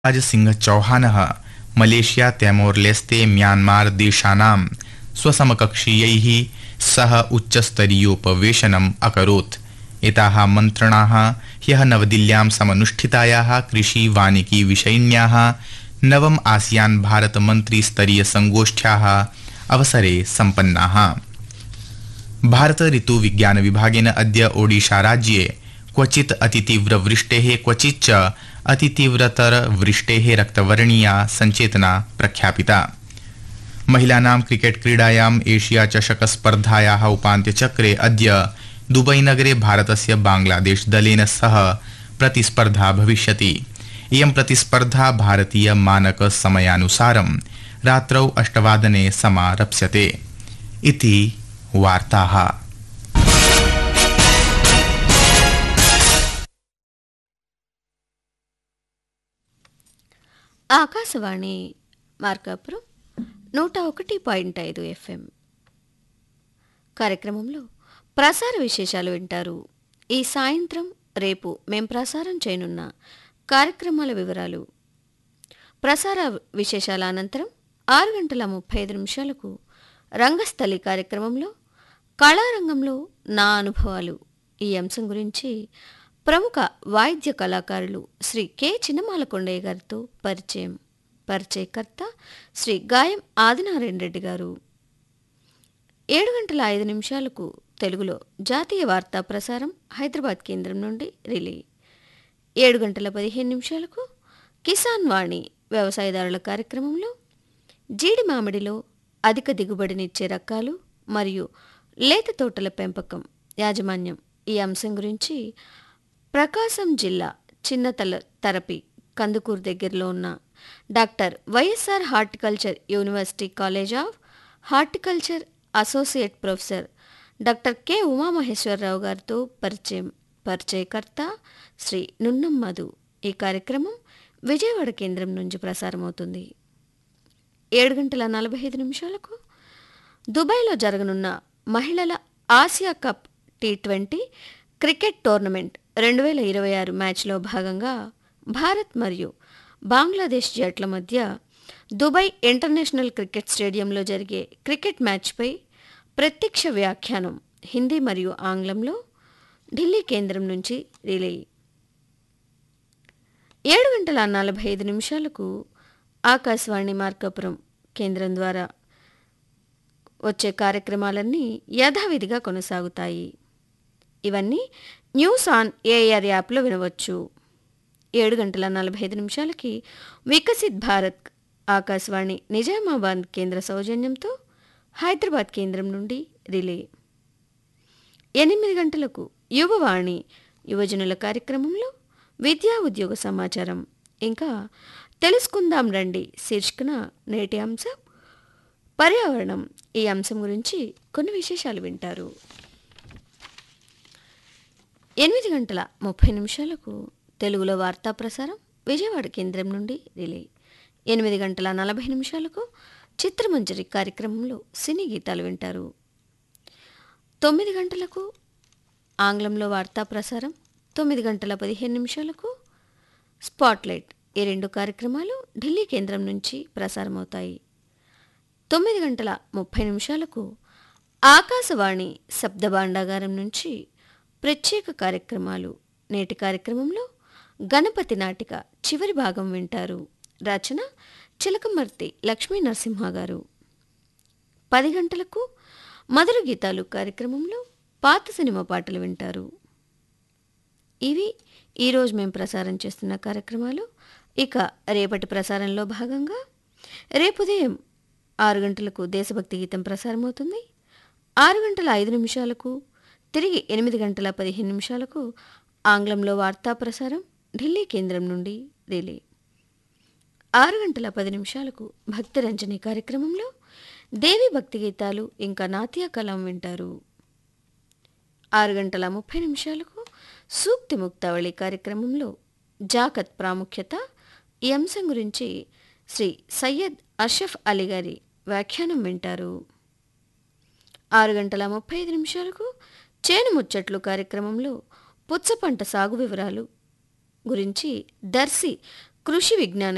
Shivraj Singh चौहानः Malaysia तैमोर्लेस्ते Myanmar देशानां स्वसमकक्षीयैः सह उच्चस्तरीयोपवेशनम् अकरोत्। एताः मन्त्रणाः ह्यः नवदिल्ल्यां समनुष्ठितायाः कृषि वानिकी विषयिण्याः नवम आसियान भारत मन्त्री स्तरीय संगोष्ठ्याः अवसरे सम्पन्नाः। भारत ऋतु विज्ञान विभागेन अद्य ओडिशा राज्ये क्वचित् अतितीव्रवृष्टेः क्वचिच्च अतितीव्रतर वृष्टेः रक्तवर्णीया संचेतना प्रख्यापिता। महिलानां क्रिकेट क्रीडायाम् एशिया चषक स्पर्धायाः उपान्त्यचक्रे अद्य दुबईनगरे भारतस्य बांग्लादेश दलेन सह प्रतिस्पर्धा भविष्यति। इयं प्रतिस्पर्धा भारतीय मानक समयानुसारं रात्रौ 8:00 समारप्स्यते। इति वार्ताः। ఆకాశవాణి మార్కాపురం 101.5 FM కార్యక్రమంలో ప్రసార విశేషాలు వింటారు. ఈ సాయంత్రం రేపు మేం ప్రసారం చేయనున్న కార్యక్రమాల వివరాలు. ప్రసార విశేషాల అనంతరం 6:35 రంగస్థలి కార్యక్రమంలో కళారంగంలో నా అనుభవాలు ఈ అంశం గురించి ప్రముఖ వాయిద్య కళాకారులు శ్రీ కె చిన్నమాల కొండయ్య గారితో పరిచయకర్త శ్రీ గాయం ఆదినారాయణ రెడ్డి గారు. 7:05 తెలుగులో జాతీయ వార్తా ప్రసారం హైదరాబాద్ కేంద్రం నుండి రిలే. 7:15 కిసాన్ వాణి వ్యవసాయదారుల కార్యక్రమంలో జీడి మామిడిలో అధిక దిగుబడినిచ్చే రకాలు మరియు లేత తోటల పెంపకం యాజమాన్యం ఈ అంశం గురించి ప్రకాశం జిల్లా తరపి కందుకూరు దగ్గరలో ఉన్న doctor YSR horticulture university college of horticulture associate professor doctor K Umamaheswararao గారితో పరిచయకర్త శ్రీ నున్నం మధు. ఈ కార్యక్రమం విజయవాడ కేంద్రం నుంచి ప్రసారమవుతుంది. 7:45 దుబాయ్లో జరగనున్న మహిళల Asia cup T20 cricket tournament 2026 మ్యాచ్లో భాగంగా భారత్ మరియు బంగ్లాదేశ్ జట్ల మధ్య దుబాయ్ ఇంటర్నేషనల్ క్రికెట్ స్టేడియంలో జరిగే క్రికెట్ మ్యాచ్పై ప్రత్యక్ష వ్యాఖ్యానం హిందీ మరియు ఆంగ్లంలో ఢిల్లీ కేంద్రం నుంచి రిలే. 7:45 ఆకాశవాణి మార్కాపురం కేంద్రం ద్వారా వచ్చే కార్యక్రమాలన్నీ యథావిధిగా కొనసాగుతాయి. ఇవన్నీ న్యూస్ ఆన్ ఏఆర్ యాప్లో వినవచ్చు. 7:45 వికసిత్ భారత్ ఆకాశవాణి నిజామాబాద్ కేంద్ర సౌజన్యంతో హైదరాబాద్ కేంద్రం నుండి రిలే. 8 యువవాణి యువజనుల కార్యక్రమంలో విద్యా ఉద్యోగ సమాచారం ఇంకా తెలుసుకుందాం రండి శీర్షికన నేటి అంశం పర్యావరణం. ఈ అంశం గురించి కొన్ని విశేషాలు వింటారు. 8:30 తెలుగులో వార్తా ప్రసారం విజయవాడ కేంద్రం నుండి రిలే. 8:40 చిత్రమంజరి కార్యక్రమంలో సినీ గీతాలు వింటారు. 9 ఆంగ్లంలో వార్తా ప్రసారం. 9:15 స్పాట్లైట్. ఈ రెండు కార్యక్రమాలు ఢిల్లీ కేంద్రం నుంచి ప్రసారమవుతాయి. 9:30 ఆకాశవాణి శబ్ద భాండాగారం నుంచి ప్రత్యేక కార్యక్రమాలు. నేటి కార్యక్రమంలో గణపతి నాటిక చివరి భాగం వింటారు. రచన చిలకమర్తి లక్ష్మీ నరసింహ గారు. 10 మధుర గీతాలు కార్యక్రమంలో పాత సినిమా పాటలు వింటారు. ఇవి ఈరోజు మేము ప్రసారం చేస్తున్న కార్యక్రమాలు. ఇక రేపటి ప్రసారంలో భాగంగా రేపు ఉదయం 6 దేశభక్తి గీతం ప్రసారమవుతుంది. 6:05 తిరిగి 8:15 ఆంగ్లంలో వార్తా ప్రసారం ఢిల్లీ కేంద్రం నుండి రిలే. 6:10 భక్తిరంజని కార్యక్రమంలో దేవి భక్తి గీతాలు ఇంకా నాట్య కలం వింటారు. 6:30 సూక్తి ముక్తావళి కార్యక్రమంలో జాకత్ ప్రాముఖ్యత ఈ అంశం గురించి శ్రీ సయ్యద్ అషఫ్ అలీ గారి వ్యాఖ్యానం వింటారు. 6:35 చేను ముచ్చట్లు కార్యక్రమంలో పుచ్చ పంట సాగు వివరాలు గురించి దర్శి కృషి విజ్ఞాన